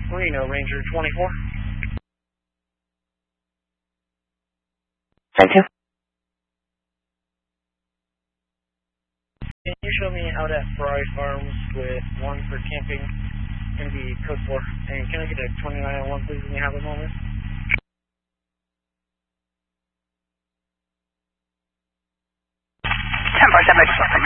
Reno, Ranger 24. Thank you. Can you show me out at Ferrari Farms with 1 for camping? Going to be code 4. And can I get a 2901 please when you have a moment? 10-4,